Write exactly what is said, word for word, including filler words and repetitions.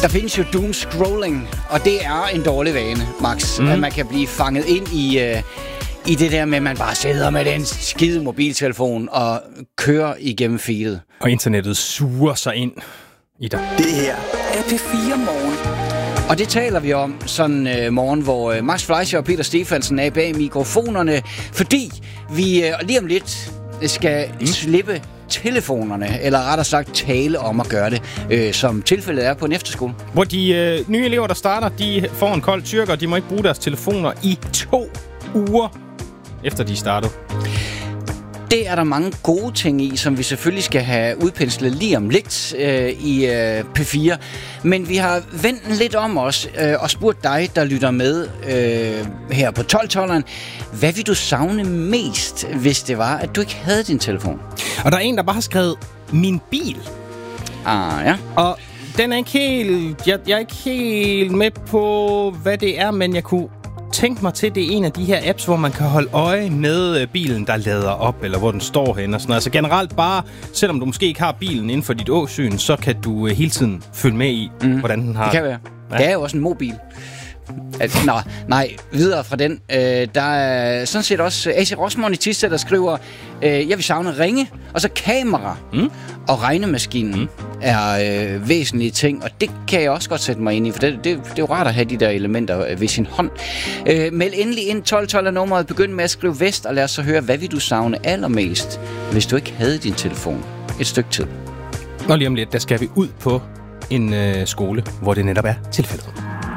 Der findes jo doom scrolling, og det er en dårlig vane, Max. Mm. At man kan blive fanget ind i, uh, i det der med, at man bare sidder med den skide mobiltelefon og kører igennem feedet. Og internettet suger sig ind i dig. Det her er P fire Morgen. Og det taler vi om sådan en uh, morgen, hvor uh, Max Fleischer og Peter Stefansen er bag mikrofonerne, fordi vi uh, lige om lidt skal mm. slippe telefonerne, eller rettere sagt tale om at gøre det, øh, som tilfældet er på en efterskole. Hvor de øh, nye elever, der starter, de får en kold tyrker, de må ikke bruge deres telefoner i to uger, efter de startede. Det er der mange gode ting i, som vi selvfølgelig skal have udpenslet lige om lidt øh, i øh, P fire. Men vi har vendt lidt om os øh, og spurgt dig, der lytter med øh, her på tolv-tolveren, hvad vil du savne mest, hvis det var, at du ikke havde din telefon? Og der er en, der bare har skrevet min bil. Ah, ja. Og den er ikke helt... Jeg, jeg er ikke helt med på, hvad det er, men jeg kunne tænke mig til, det er en af de her apps, hvor man kan holde øje med bilen, der lader op, eller hvor den står henne og sådan noget. Altså generelt bare, selvom du måske ikke har bilen inden for dit åsyn, så kan du hele tiden følge med i, mm. hvordan den har det. kan være. Ja. Det er jo også en mobil. Altså, nå, nej, videre fra den. Øh, der er sådan set også A C Rosmond i Thisted, der skriver, øh, jeg vil savne ringe, og så kamera mm. og regnemaskinen mm. er øh, væsentlige ting, og det kan jeg også godt sætte mig ind i, for det, det, det er jo rart at have de der elementer ved sin hånd. Øh, meld endelig ind tolv tolv er nummeret, begynd med at skrive vest, og lad os så høre, hvad vil du savne allermest, hvis du ikke havde din telefon et stykke tid. Og lige om lidt, der skal vi ud på en øh, skole, hvor det netop er tilfældet.